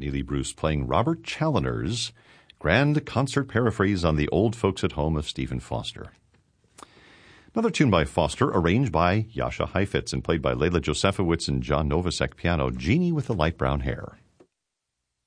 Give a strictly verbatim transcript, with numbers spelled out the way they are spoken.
Neely Bruce playing Robert Challoner's grand concert paraphrase on The Old Folks at Home of Stephen Foster. Another tune by Foster, arranged by Jascha Heifetz and played by Leila Josefowitz and John Novosek piano, Jeannie with the Light Brown Hair.